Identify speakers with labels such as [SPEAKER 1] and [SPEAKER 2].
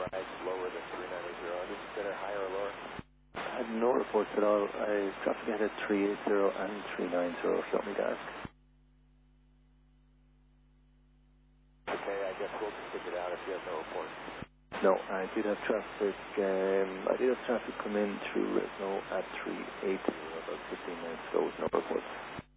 [SPEAKER 1] rise lower than 390. Are these better higher or lower?
[SPEAKER 2] I had no reports at all. Traffic ahead at 380 and 390 if you want me to ask.
[SPEAKER 1] Okay, I guess we'll just stick it out if you have no reports.
[SPEAKER 2] No, I did have traffic. Come in through Resno at 380 about 15 minutes ago with no reports.